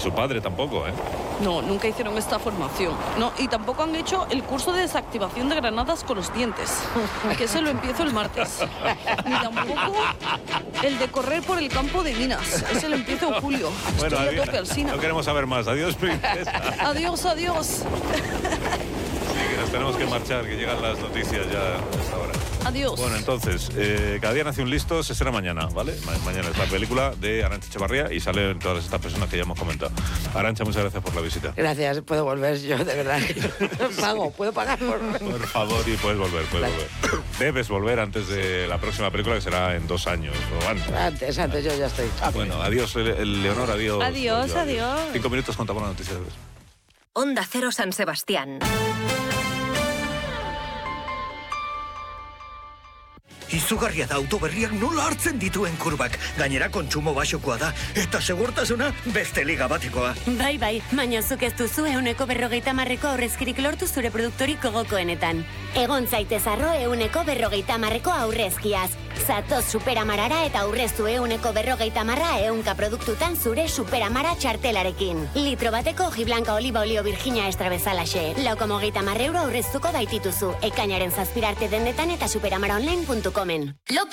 su padre tampoco, ¿eh? No, nunca hicieron esta formación. No, y tampoco han hecho el curso de desactivación de granadas con los dientes, que ese lo empiezo el martes. Ni tampoco el de correr por el campo de minas, ese lo empiezo en julio. Bueno, estoy a tope, Alsina. No queremos saber más. Adiós, princesa. Adiós, adiós. Sí, que nos tenemos que marchar, que llegan las noticias ya a esta hora. Adiós. Bueno, entonces, cada día nace un listo, se será mañana, ¿vale? Mañana es la película de Arantxa Echevarría y salen todas estas personas que ya hemos comentado. Arantxa, muchas gracias por la visita. Gracias, puedo volver yo, de verdad. Puedo pagar Por favor, y puedes volver. Debes volver antes de la próxima película, que será en 2 años o antes. Antes, yo ya estoy. Bueno, adiós, Leonor, adiós. Adiós. 5 minutos, contamos la noticia. Onda Cero San Sebastián. Izugarria da autoberriak nola hartzen dituen kurbak. Gainera kontsumo baxokoa da, eta segurtasuna beste liga batekoa. Bai, baina zuk ez duzu 150ko aurrezkirik lortu zure produktorik gogokoenetan. Egon zaitez arro 150ko aurrezkiaz. Zatoz Superamarara eta aurreztu 150 ehunka produktutan zure Superamara txartelarekin. Litro bateko hoji blanka oliba olio Virginia extra bezalaxe. 9,30 euro aurreztuko baitituzu. Ekainaren 7 arte dendetan eta superamaraonline.comen.